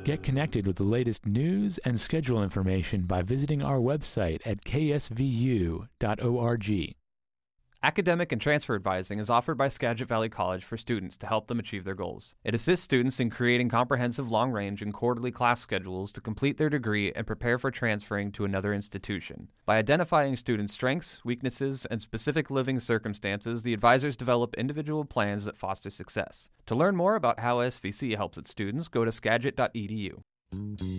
Get connected with the latest news and schedule information by visiting our website at ksvu.org. Academic and transfer advising is offered by Skagit Valley College for students to help them achieve their goals. It assists students in creating comprehensive long-range and quarterly class schedules to complete their degree and prepare for transferring to another institution. By identifying students' strengths, weaknesses, and specific living circumstances, the advisors develop individual plans that foster success. To learn more about how SVC helps its students, go to skagit.edu.